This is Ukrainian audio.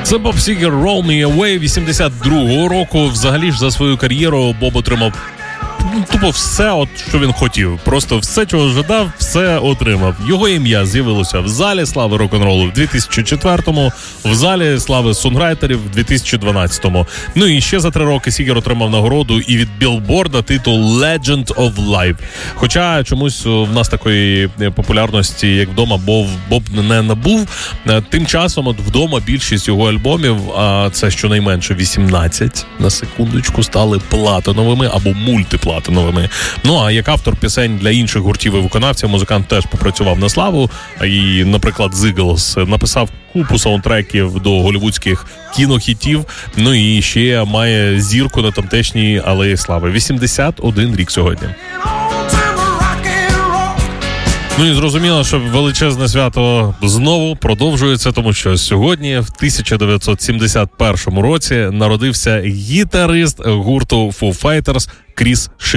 Це Боб Сігер, Roll Me Away 82-го року. Взагалі ж за свою кар'єру Боб отримав тупо все, от, що він хотів. Просто все, чого жадав, все отримав. Його ім'я з'явилося в залі слави рок-н-ролу в 2004-му, в залі слави сонграйтерів в 2012-му. Ну і ще за 3 роки Сігер отримав нагороду і від Білборда титул Legend of Life. Хоча чомусь в нас такої популярності, як вдома, Боб не набув. Тим часом от вдома більшість його альбомів, а це щонайменше 18, на секундочку, стали платиновими або мультиплатиновими. Ну, а як автор пісень для інших гуртів і виконавців, музикант теж попрацював на славу. І, наприклад, Eagles написав купу саундтреків до голлівудських кінохітів. Ну і ще має зірку на тамтешній алеї слави. 81 рік сьогодні. Ну і зрозуміло, що величезне свято знову продовжується, тому що сьогодні, в 1971 році, народився гітарист гурту Foo Fighters Кріс Шифер.